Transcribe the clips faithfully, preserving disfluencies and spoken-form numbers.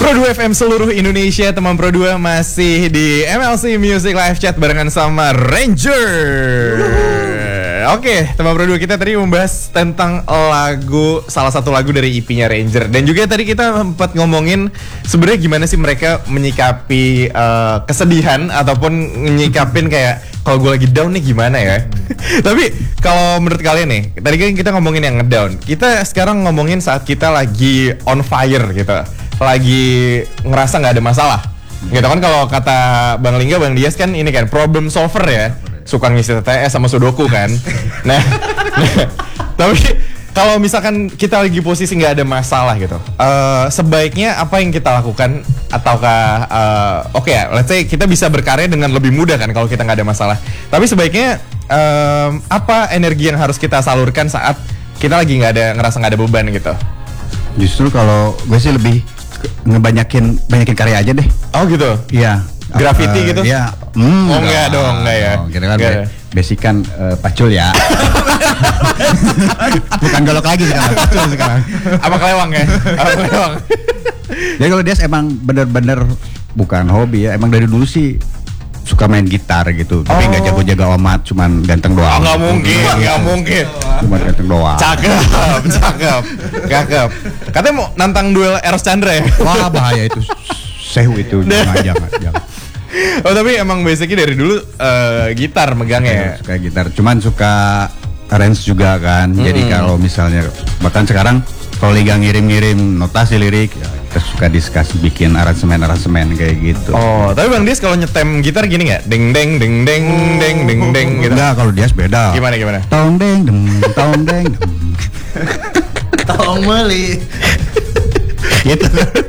Pro dua F M seluruh Indonesia, teman Pro dua masih di M L C Music Live Chat barengan sama Ranger. Oke, teman Pro dua, kita tadi membahas tentang lagu, salah satu lagu dari E P-nya Ranger. Dan juga tadi kita sempat ngomongin sebenarnya gimana sih mereka menyikapi uh, kesedihan ataupun menyikapin kayak kalau gue lagi down nih gimana ya. Tapi kalau menurut kalian nih, tadi kan kita ngomongin yang ngedown. Kita sekarang ngomongin saat kita lagi on fire gitu, lagi ngerasa nggak ada masalah. Gitu kan, kalau kata Bang Lingga, Bang Dias kan ini kan problem solver ya, suka ngisi T T S sama sudoku kan. Nah, nah tapi kalau misalkan kita lagi posisi nggak ada masalah gitu, uh, sebaiknya apa yang kita lakukan? Ataukah uh, oke okay ya, let's say kita bisa berkarya dengan lebih mudah kan kalau kita nggak ada masalah. Tapi sebaiknya um, apa energi yang harus kita salurkan saat kita lagi nggak ada, ngerasa nggak ada beban gitu? Justru kalau gue sih lebih ngebanyakin banyakin karya aja deh. Oh gitu? Iya. Graffiti uh, gitu? Iya. Mm, oh enggak dong, enggak ya. Oh, kita kan be- basic kan uh, pacul ya. Bukan golok lagi sekarang, pacul sekarang. Apa kelewang ya? Apa kelewang? Jadi kalau dia emang bener-bener bukan hobi ya, emang dari dulu sih suka main gitar gitu, tapi nggak oh. jago-jago amat, cuman ganteng doang. Oh, nggak mungkin, nggak mungkin. Cuma ganteng doang. Cakep, cakep, cakep. Katanya mau nantang duel Eros Chandra ya? Wah bahaya itu, sehu itu, jangan, jangan, jangan. Oh tapi emang basicnya dari dulu uh, gitar megangnya. Suka gitar, cuman suka arrange juga kan. Hmm. Jadi kalau misalnya bahkan sekarang kalau Liga ngirim-ngirim notasi lirik, ya kita suka diskus bikin aransemen-aransemen kayak gitu. Oh, tapi Bang Dias kalau nyetem gitar gini nggak? Deng deng deng deng deng deng deng gitu. Enggak, kalau Dias beda. Gimana gimana? Tong deng deng tong deng. Tong meli. Gitu.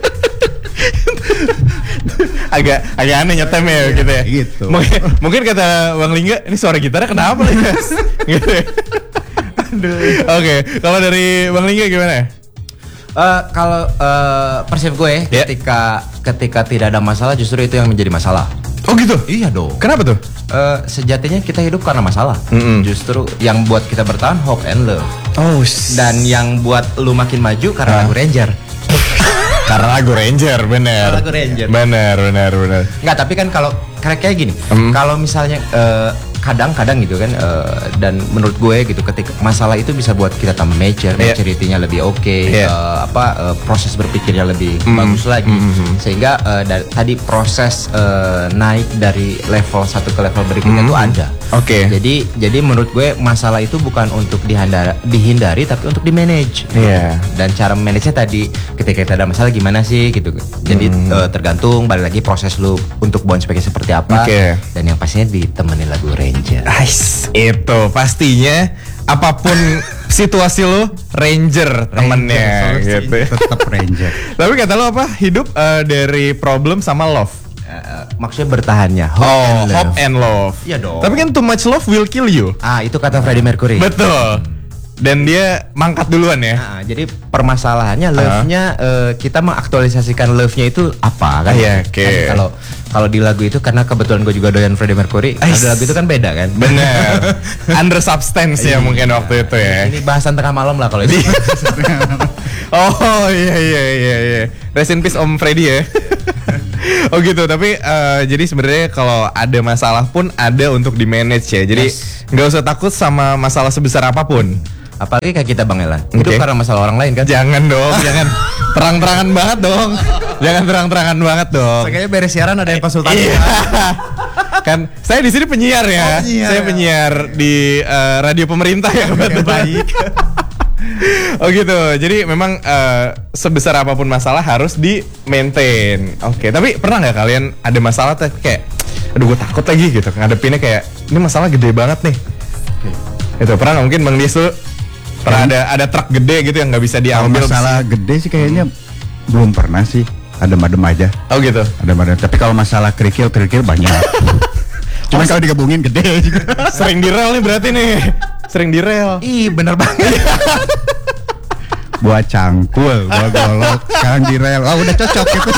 agak agak aneh nyetem ya gitu ya. Gitu. Mungkin, mungkin kata Bang Lingga, ini suara gitarnya kenapa nih Mas? Gitu ya. Aduh. Oke, okay. Kalau dari Bang Lingga gimana? Uh, kalau uh, persepsi gue yeah. ketika ketika tidak ada masalah, justru itu yang menjadi masalah. Oh gitu? Iya dong. Kenapa tuh? Uh, sejatinya kita hidup karena masalah. Mm-hmm. Justru yang buat kita bertahan hope and love. Oh. Dan yang buat lu makin maju karena huh? lagu Ranger. Karena lagu Ranger, bener. Karena lagu Ranger. Bener, bener, bener. Nggak, tapi kan kalau kayak gini, mm. kalau misalnya uh, kadang-kadang gitu kan, uh, dan menurut gue gitu, ketika masalah itu bisa buat kita tambah mature, yeah. maturity-nya lebih oke, okay, yeah. uh, apa uh, proses berpikirnya lebih mm. bagus lagi, mm-hmm. sehingga uh, da- tadi proses uh, naik dari level satu ke level berikutnya itu mm. ada. Oke. Okay. Jadi jadi menurut gue masalah itu bukan untuk dihindari, dihindari tapi untuk di manage. Iya. Yeah. Dan cara manage-nya tadi, ketika kita ada masalah gimana sih gitu. Jadi mm. uh, tergantung balik lagi proses lu untuk bounce back seperti apa. Okay. Dan yang pastinya ditemenin lagu Ranger. Ais, itu pastinya apapun situasi lo Ranger temennya gitu. Tetap Ranger. Tapi kata lo apa? Hidup uh, dari problem sama love. Uh, maksudnya bertahannya. Hope oh, and love. Hope and love. Iya dong. Tapi kan too much love will kill you. Ah, itu kata Freddie Mercury. Betul. Dan dia mangkat duluan ya. Nah, jadi permasalahannya love-nya uh. uh, kita mengaktualisasikan love-nya itu apa kan? Iya, oke. Okay. Kan kalau kalau di lagu itu, karena kebetulan gue juga doyan Freddie Mercury, di lagu itu kan beda kan? Bener. Under substance ya mungkin waktu itu ya. Ini bahasan tengah malam lah kalau itu. Oh iya iya iya iya. Rest in peace Om Freddie ya. Oh gitu, tapi uh, jadi sebenarnya kalau ada masalah pun ada untuk di manage ya. Jadi nggak yes. usah takut sama masalah sebesar apapun. Apalagi kayak kita Bang Elan, okay. Hidup karena masalah orang lain kan? Jangan dong, jangan terang-terangan banget dong. Jangan terang-terangan banget dong. Kayaknya beres siaran ada yang konsultasi. Kan saya di sini penyiar ya. Oh, penyiar. Saya penyiar di uh, radio pemerintah ya, okay, baik. Oh gitu. Jadi memang uh, sebesar apapun masalah harus di maintain. Oke, okay. Tapi pernah nggak kalian ada masalah tuh kayak, aduh gue takut lagi gitu ngadepinnya, kayak ini masalah gede banget nih. Okay. Itu pernah nggak? Mungkin Bang Dias tuh pernah ada ada truk gede gitu yang nggak bisa diambil. Masalah gede sih kayaknya hmm. belum pernah sih. Adem-adem aja. Oh gitu. Adem-adem. Tapi kalau masalah kerikil kerikil banyak. Cuman kalau digabungin gede juga. Sering di rel nih berarti nih. Sering di rel. Ih bener banget. Buat cangkul, buat golok, sekarang di rel. Oh udah cocok gitu.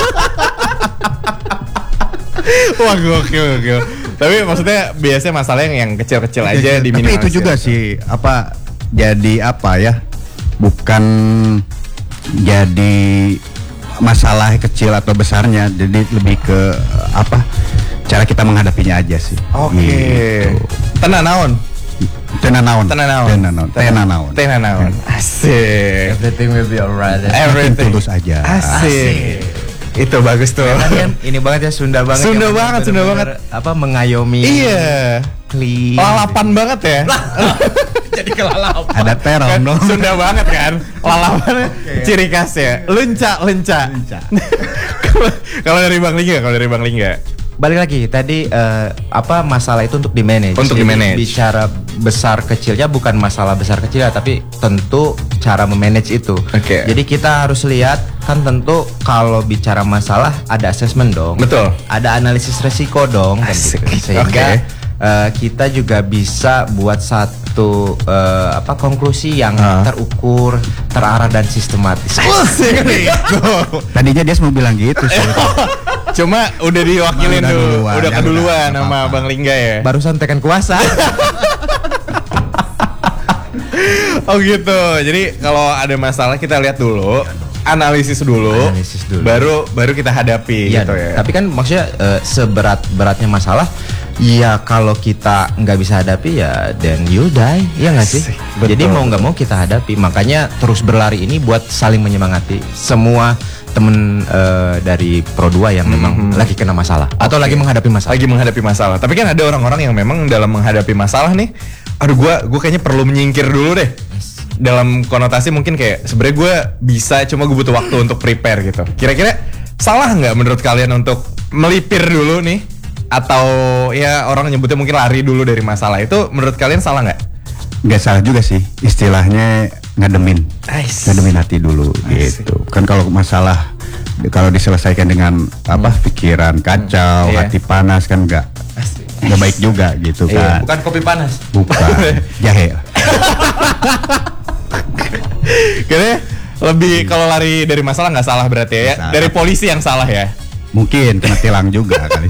Wah gokil gokil. Tapi maksudnya biasanya masalahnya yang kecil-kecil aja diminimalisir. Tapi itu juga sih apa jadi apa ya? Bukan jadi masalah kecil atau besarnya, jadi lebih ke uh, apa cara kita menghadapinya aja sih. Oke. Gitu. Tenan naon? Tenan naon. Tenan naon. Tenan naon. Tenan naon. Tenan naon. Asik. Everything will be alright. Everything. Tulus aja. Asik. Itu bagus tuh. Kan ini banget ya, Sunda banget. Sunda ya, banget, Sunda banget. Apa mengayomi. Iya. Clean. Lalapan banget ya. Jadi kelalapan. Ada terong Kan dong. Sunda banget kan. Lalapan ciri khasnya. Lenca, lenca. Kalau- Kalau dari Bang Lingga, kalau dari Bang Lingga. Balik lagi tadi eh, apa masalah itu untuk di manage. Untuk Jadi di-manage. bicara besar kecilnya bukan masalah besar kecil ya, tapi tentu cara memanage itu. Oke. Jadi kita harus lihat kan tentu kalau bicara masalah ada assessment dong. Betul. Ada analisis resiko dong kan Asik. gitu. Sehingga Oke. eh, kita juga bisa buat satu eh, apa konklusi yang Ah. terukur, terarah dan sistematis. Asik itu. Tadinya dia mau bilang gitu sih. Cuma udah diwakilin Udah dulu, duluan, udah ya keduluan udah, sama apa-apa. Bang Lingga ya. Barusan tekan kuasa. Oh gitu. Jadi kalau ada masalah kita lihat dulu, analisis dulu, Analisis dulu. baru baru kita hadapi Iya, gitu ya. tapi kan maksudnya eh, seberat-beratnya masalah, ya kalau kita nggak bisa hadapi ya then you die, ya nggak sih? Asik, betul. Jadi mau nggak mau kita hadapi, makanya terus berlari ini buat saling menyemangati semua temen eh, dari Pro dua yang memang lagi kena masalah atau Oke. lagi menghadapi masalah. lagi menghadapi masalah. Tapi kan ada orang-orang yang memang dalam menghadapi masalah nih, aduh gua gua kayaknya perlu menyingkir dulu deh. Dalam konotasi mungkin kayak sebenarnya gue bisa, cuma gue butuh waktu untuk prepare gitu. Kira-kira salah nggak menurut kalian untuk melipir dulu nih? Atau ya orang nyebutnya mungkin lari dulu dari masalah itu, menurut kalian salah nggak? Nggak salah juga sih, istilahnya ngademin, Nice. ngademin hati dulu Asik. gitu. Kan kalau masalah kalau diselesaikan dengan apa pikiran kacau, Iya. hati panas kan nggak Asik. nggak baik juga gitu Iya, kan. Bukan kopi panas. Bukan jahe. Kayaknya lebih kalau lari dari masalah nggak salah berarti ya. Salah. Dari polisi yang salah ya. Mungkin kena tilang juga kali.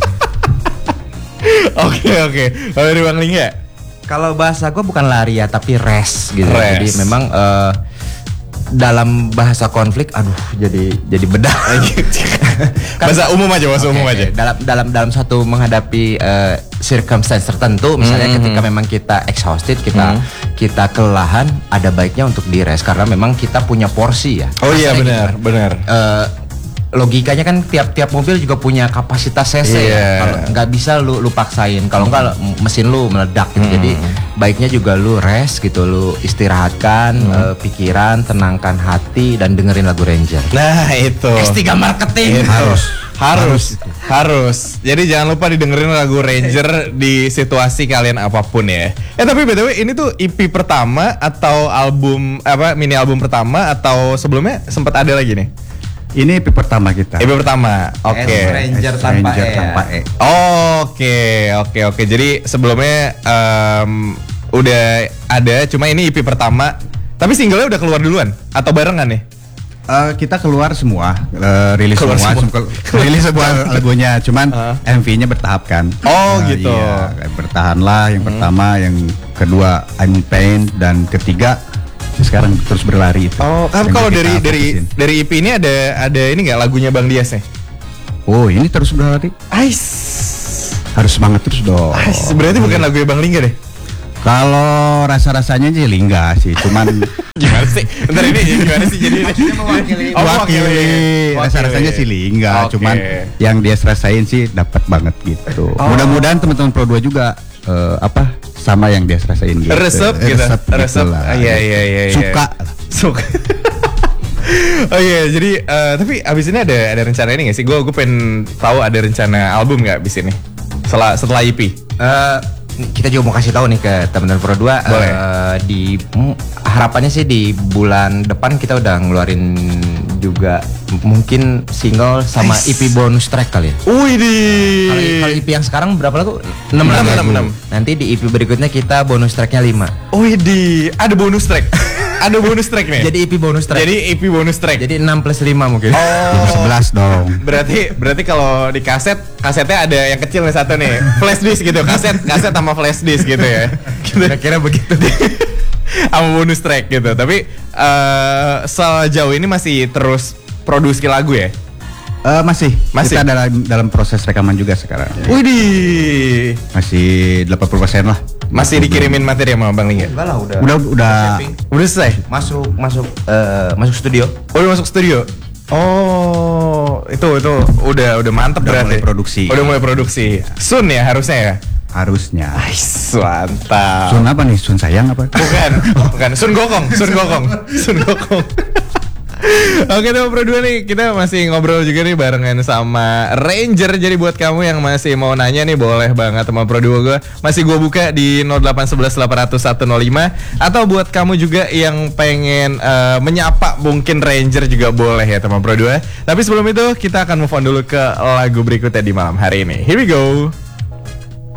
Oke oke. Kalau dari Bang Lingga? Kalau bahasa gue bukan lari ya, tapi rest gitu. Rest. Jadi memang eh, dalam bahasa konflik, aduh jadi jadi bedah. Bahasa umum aja, bahasa umum Oke, aja. oke. Dalam dalam dalam satu menghadapi eh, circumstance tertentu, misalnya Mhm. ketika memang kita exhausted, kita kita kelelahan, ada baiknya untuk di rest karena memang kita punya porsi ya. Oh iya Rasanya gitu benar, kan. benar. Eh, logikanya kan tiap-tiap mobil juga punya kapasitas cc Iya. ya. Kalau nggak bisa lu lu paksain. Kalau nggak m- mesin lu meledak gitu. Hmm. Jadi baiknya juga lu rest gitu, lu istirahatkan Hmm. eh, pikiran, tenangkan hati dan dengerin lagu Ranger. Nah itu. S tiga marketing. Itu. Harus. harus harus jadi jangan lupa didengerin lagu Ranger di situasi kalian apapun ya. Eh tapi B T W ini tuh E P pertama atau album apa mini album pertama atau sebelumnya sempat ada lagi nih? Ini E P pertama kita. E P pertama. Oke. S Ranger tanpa Ranger E. tanpa E. Oke, oke, oke. Jadi sebelumnya em, udah ada, cuma ini E P pertama. Tapi singlenya udah keluar duluan atau barengan nih? Eh, kita keluar semua, eh, rilis Keluar semua, semua. sem- rilis semua lagunya, cuman Ah. M V-nya bertahap kan. Oh, Nah, gitu. Iya, bertahanlah yang pertama, yang kedua I'm in Pain, dan ketiga sekarang terus berlari itu. Oh, kan Yang kalau kita dari dari fokusin. dari E P ini ada ada ini nggak lagunya Bang Dias nih? Oh, ini terus berlari, Ais. harus semangat terus dong. Ais, berarti bukan lagunya Bang Lingga deh. Kalau rasa-rasanya sih Lingga sih, cuman Gimana sih? Bentar ini gimana sih jadi ini? mewakili. Oh, wakili mewakili. rasa-rasanya sih Lingga, Oke. cuman yang dia rasain sih dapat banget gitu. Oh. Mudah-mudahan teman-teman Pro dua juga eh, apa sama yang dia rasain gitu. Resep Eh, gitu. resep Resep. gitulah. Ah, iya, iya, iya, iya. Suka. Suka. Oh iya, jadi eh, tapi abis ini ada ada rencana ini nggak sih? Gue gue pengen tahu ada rencana album nggak abis ini? Setelah setelah E P. Eh, kita juga mau kasih tahu nih ke teman-teman Pro dua Boleh. eh, di m- harapannya sih di bulan depan kita udah ngeluarin juga m- mungkin single sama Nice. E P bonus track kali ya. Wih di. Kalau kalau E P yang sekarang berapa lagu? enam Enam, lagu. enam, enam. Nanti di E P berikutnya kita bonus tracknya lima. Wih di. Ada bonus track. Ada bonus track nih. Jadi E P bonus track. Jadi E P bonus track. Jadi enam plus lima mungkin. Oh. sebelas dong. Berarti berarti kalau di kaset kasetnya ada yang kecil nih satu nih, flash disk gitu, kaset kaset sama flash disk gitu ya. Gitu. Kira-kira begitu. Sama bonus track gitu. Tapi eh, sejauh ini masih terus produksi lagu ya? Uh, masih, Masih? kita dalam dalam proses rekaman juga sekarang. Widih. Masih delapan puluh persen lah. Masih dikirimin materi sama Bang Lingga? Enggak lah udah. Udah udah Udah selesai? Masuk masuk eh, masuk studio. Oh, udah masuk studio. Oh, itu itu udah udah mantep Udah berarti. mulai produksi. Udah mulai produksi. Sun ya harusnya ya. harusnya. Ais, mantap. Sun apa nih? Sun sayang apa? Bukan, bukan. Sun Gokong, Sun Gokong, Sun Gokong. Oke teman Pro dua nih, kita masih ngobrol juga nih barengan sama Ranger. Jadi buat kamu yang masih mau nanya nih, boleh banget teman Pro dua gue. Masih gue buka di nol delapan satu satu delapan nol nol satu nol lima. Atau buat kamu juga yang pengen uh, menyapa mungkin Ranger juga boleh ya teman Pro dua. Tapi sebelum itu kita akan move on dulu ke lagu berikutnya di malam hari ini. Here we go.